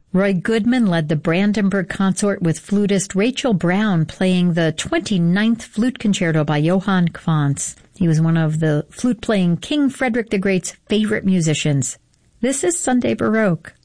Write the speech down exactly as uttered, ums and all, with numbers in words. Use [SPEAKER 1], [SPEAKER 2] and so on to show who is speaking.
[SPEAKER 1] Roy Goodman led the Brandenburg Consort with flutist Rachel Brown playing the twenty-ninth Flute Concerto by Johann Quantz. He was one of the flute-playing King Frederick the Great's favorite musicians. This is Sunday Baroque.